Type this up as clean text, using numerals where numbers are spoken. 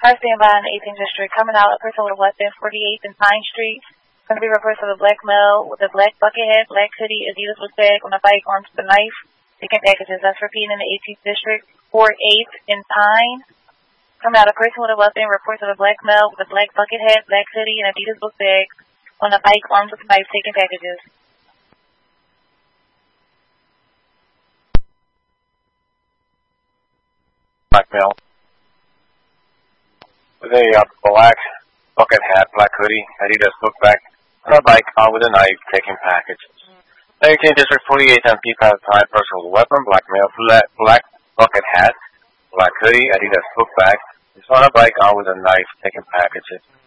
Car standby in the 18th District. Coming out, a person with a weapon, 48th and Pine Street. Going to be reversed with a black male with a black bucket hat, black hoodie, Adidas book bag on a bike, armed with a knife, taking packages. That's repeating in the 18th District. 48th and Pine. Coming out, a person with a weapon, reports of a black male with a black bucket hat, black hoodie, and Adidas book bag on a bike, armed with a knife, taking packages. Black male with a black bucket hat, black hoodie, Adidas book bag on a bike, with a knife, taking packages. 18th District, 48th and P5 Pine, person with a weapon, black male, black bucket hat, black hoodie, Adidas book bag, is on a bike, with a knife, taking packages.